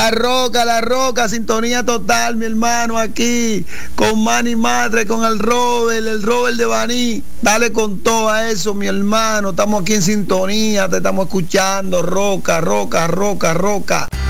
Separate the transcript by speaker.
Speaker 1: La Roca, sintonía total, mi hermano, aquí, con Manny Matre, con el Robert de Baní. Dale con todo a eso, mi hermano. Estamos aquí en sintonía, te estamos escuchando. Roca.